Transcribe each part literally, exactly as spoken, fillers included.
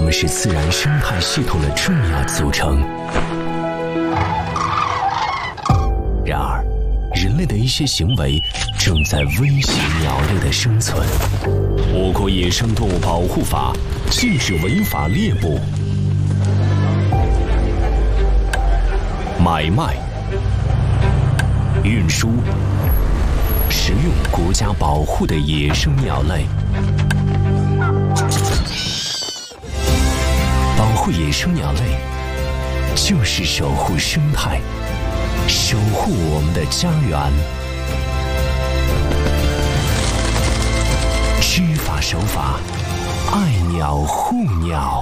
们是自然生态系统的重要组成。然而，人类的一些行为正在威胁鸟类的生存。我国野生动物保护法禁止违法猎捕、买卖、运输、食用国家保护的野生鸟类。保护野生鸟类，就是守护生态，守护我们的家园。知法守法，爱鸟护鸟。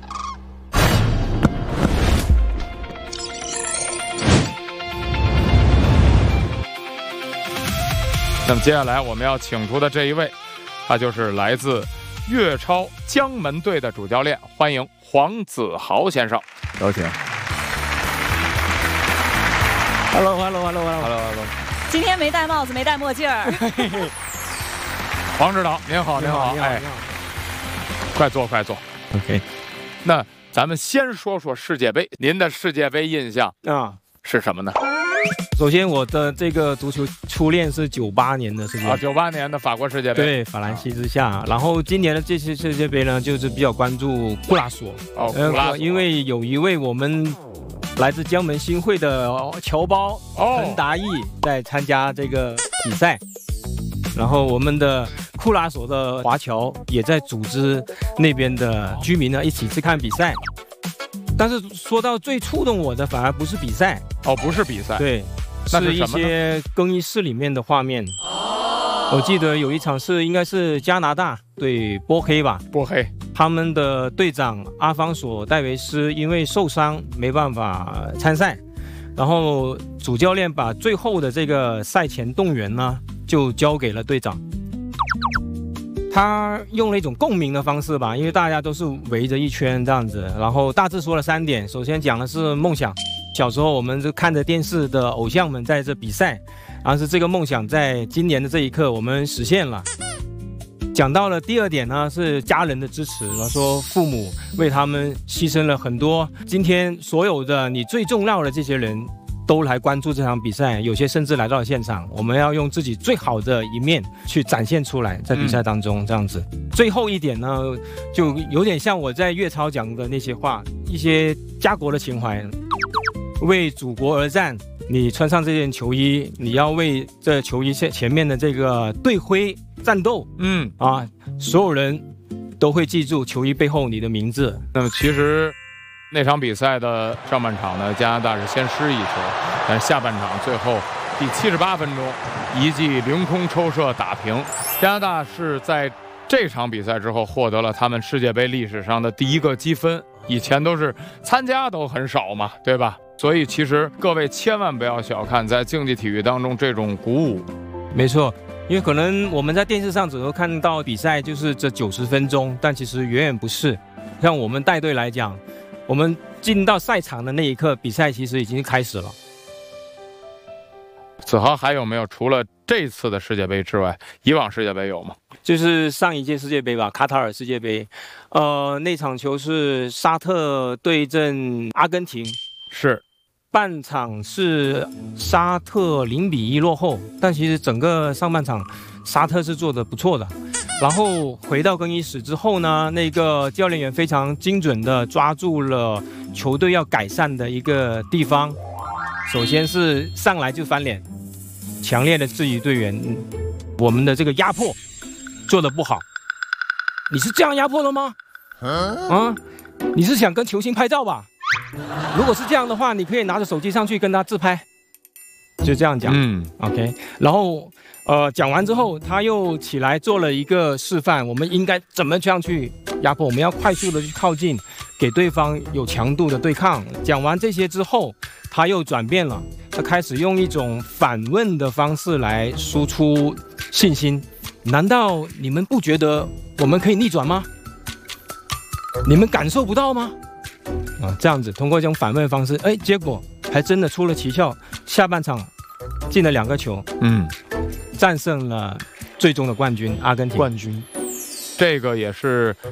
那么接下来我们要请出的这一位，他就是来自粤超江门队的主教练，欢迎黄子豪先生，有请。 Hello，Hello，Hello，Hello，Hello，Hello。今天没戴帽子，没戴墨镜儿。 黄指导，您好，您好，哎，快坐，快坐。 OK， 那咱们先说说世界杯，您的世界杯印象啊是什么呢？ 首先，我的这个足球初恋是九八年的世界杯啊， 九八年的法国世界杯， 对，法兰西之夏。然后今年的这次世界杯呢，就是比较关注库拉索哦，库拉索， 呃，因为有一位我们来自江门新会的侨胞陈达义在参加这个比赛，然后我们的库拉索的华侨也在组织那边的居民呢一起去看比赛。但是说到最触动我的，反而不是比赛哦，不是比赛， 对，是一些更衣室里面的画面。我记得有一场是应该是加拿大对波黑吧， 波黑， 他们的队长阿方索戴维斯因为受伤没办法参赛，然后主教练把最后的这个赛前动员呢就交给了队长。他用了一种共鸣的方式吧，因为大家都是围着一圈这样子，然后大致说了三点。首先讲的是梦想，小时候我们就看着电视的偶像们在这比赛，然后是这个梦想在今年的这一刻我们实现了。讲到了第二点呢，是家人的支持，然后说父母为他们牺牲了很多，今天所有的你最重要的这些人都来关注这场比赛，有些甚至来到了现场，我们要用自己最好的一面去展现出来，在比赛当中这样子。嗯、最后一点呢，就有点像我在粤超讲的那些话，一些家国的情怀，为祖国而战。你穿上这件球衣，你要为这球衣前面的这个队徽战斗。嗯啊，所有人都会记住球衣背后你的名字。 那么其实那场比赛的上半场呢，加拿大是先失一球，但是下半场最后第七十八分钟一记凌空抽射打平。加拿大是在这场比赛之后获得了他们世界杯历史上的第一个积分，以前都是参加都很少嘛，对吧？所以其实各位千万不要小看在竞技体育当中这种鼓舞。 没错，因为可能我们在电视上只能看到比赛就是这九十分钟，但其实远远不是。像我们带队来讲，我们进到赛场的那一刻，比赛其实已经开始了。 子豪还有没有除了这次的世界杯之外，以往世界杯有吗？ 就是上一届世界杯吧，卡塔尔世界杯，呃，那场球是沙特对阵阿根廷， 是半场是沙特零比一落后，但其实整个上半场沙特是做得不错的。然后回到更衣室之后呢，那个教练员非常精准地抓住了球队要改善的一个地方。首先是上来就翻脸，强烈的质疑队员，我们的这个压迫做得不好。你是这样压迫的吗？啊，你是想跟球星拍照吧？如果是这样的话，你可以拿着手机上去跟他自拍，就这样讲。嗯 ，OK。然后，呃，讲完之后，他又起来做了一个示范，我们应该怎么这样去压迫？我们要快速的去靠近，给对方有强度的对抗。讲完这些之后，他又转变了，他开始用一种反问的方式来输出信心。难道你们不觉得我们可以逆转吗？你们感受不到吗？啊，这样子通过这种反问的方式，哎，结果还真的出了奇效，下半场进了两个球，嗯，战胜了最终的冠军阿根廷。 冠军，这个也是